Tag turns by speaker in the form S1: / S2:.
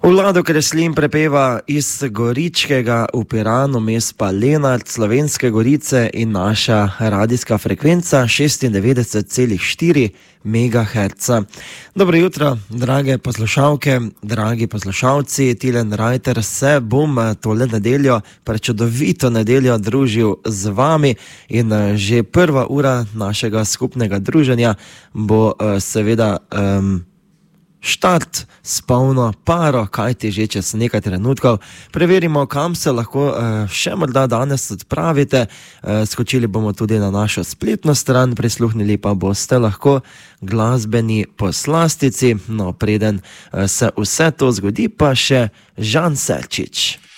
S1: Vlado Kreslin prepeva iz Goričkega v Piranu, mest pa Lenart, Slovenske Gorice in naša radijska frekvenca 96,4 MHz. Dobro jutro, drage poslušalke, dragi poslušalci, Tilen Reiter se bom tole nedeljo, prečudovito nedeljo družil z vami in že prva ura našega skupnega druženja bo seveda štart s polno paro, kajti že čez nekaj trenutkov preverimo, kam se lahko še morda danes odpravite. Skočili bomo tudi na našo spletno stran, prisluhnili pa boste lahko glasbeni poslastici. No, preden se vse to zgodi, pa še Žan Selčič.